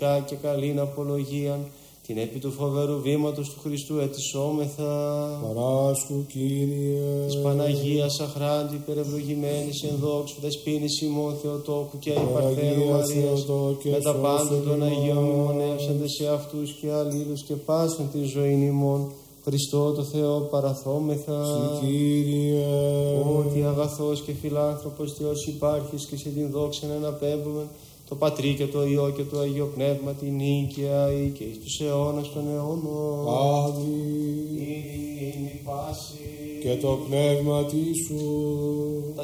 και καλήν απολογίαν, την επί του φοβερού βήματος του Χριστού ετισόμεθα. Παράσκου, Κύριε. Της Παναγίας αχράντη υπερευλογημένης εν δόξου δεσποίνης ημών Θεοτόκου και η Παρθένου Μαρίας, με τα πάντα των Αγίων μνημονεύσαντες σε αυτούς και αλλήλους και πάσον τη ζωήν ημών. Χριστό το Θεό παραθόμεθα. Κύριε. Ότι αγαθός και φιλάνθρωπος Θεός υπάρχεις και σε την δόξα να αναπέμπουμε το Πατρί και το Υιό και το Αγίο Πνεύμα την νίκαια ή και εις τους αιώνας των αιώνων. Άδει. Η πάση Και το πνεύμα Σου.